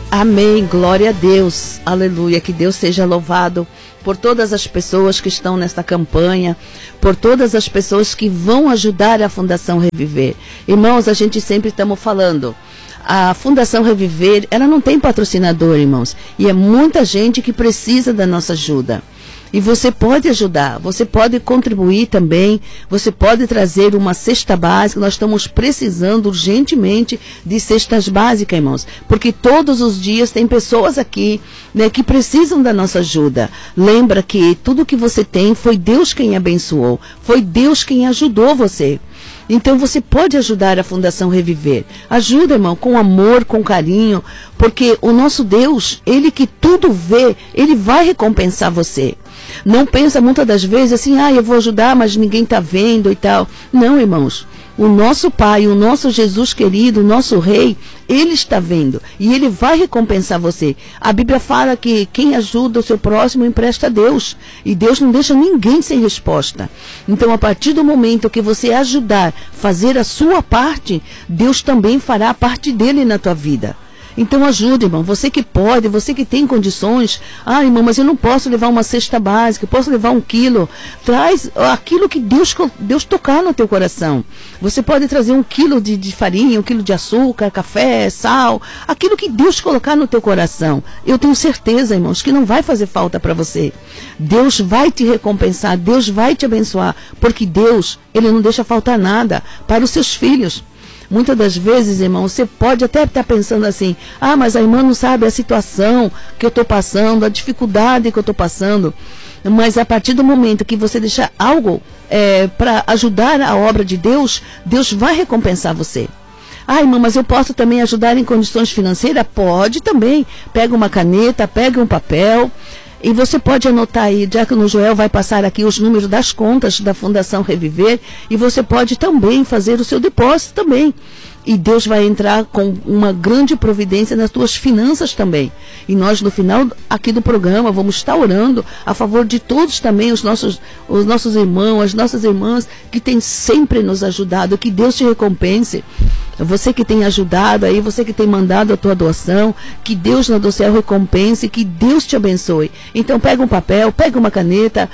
Amém, glória a Deus, aleluia, que Deus seja louvado por todas as pessoas que estão nesta campanha, por todas as pessoas que vão ajudar a Fundação Reviver. Irmãos, a gente sempre estamos falando, a Fundação Reviver, ela não tem patrocinador, irmãos, e é muita gente que precisa da nossa ajuda. E você pode ajudar, você pode contribuir também, você pode trazer uma cesta básica. Nós estamos precisando urgentemente de cestas básicas, irmãos, porque todos os dias tem pessoas aqui, né, que precisam da nossa ajuda. Lembra que tudo que você tem foi Deus quem abençoou, foi Deus quem ajudou você. Então você pode ajudar a Fundação Reviver. Ajuda, irmão, com amor, com carinho, porque o nosso Deus, Ele que tudo vê, Ele vai recompensar você. Não pensa muitas das vezes assim, eu vou ajudar, mas ninguém está vendo e tal. Não, irmãos. O nosso Pai, o nosso Jesus querido, o nosso Rei, Ele está vendo e Ele vai recompensar você. A Bíblia fala que quem ajuda o seu próximo empresta a Deus. E Deus não deixa ninguém sem resposta. Então, a partir do momento que você ajudar, fazer a sua parte, Deus também fará a parte dele na tua vida. Então ajude, irmão, você que pode, você que tem condições. Irmão, mas eu não posso levar uma cesta básica, eu posso levar 1 quilo. Traz aquilo que Deus tocar no teu coração. Você pode trazer 1 quilo de farinha, 1 quilo de açúcar, café, sal, aquilo que Deus colocar no teu coração. Eu tenho certeza, irmãos, que não vai fazer falta para você. Deus vai te recompensar, Deus vai te abençoar, porque Deus, Ele não deixa faltar nada para os seus filhos. Muitas das vezes, irmão, você pode até estar pensando assim, mas a irmã não sabe a situação que eu estou passando, a dificuldade que eu estou passando. Mas a partir do momento que você deixar algo para ajudar a obra de Deus, Deus vai recompensar você. Irmã, mas eu posso também ajudar em condições financeiras? Pode também. Pega uma caneta, pega um papel. E você pode anotar aí, Diácono Joel vai passar aqui os números das contas da Fundação Reviver, e você pode também fazer o seu depósito também. E Deus vai entrar com uma grande providência nas tuas finanças também. E nós, no final aqui do programa, vamos estar orando a favor de todos também, os nossos irmãos, as nossas irmãs, que têm sempre nos ajudado. Que Deus te recompense. Você que tem ajudado aí, você que tem mandado a tua doação, que Deus lá do céu recompense, que Deus te abençoe. Então pega um papel, pega uma caneta,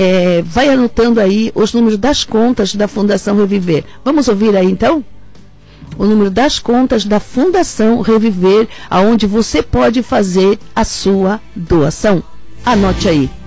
vai anotando aí os números das contas da Fundação Reviver. Vamos ouvir aí então? O número das contas da Fundação Reviver, aonde você pode fazer a sua doação. Anote aí.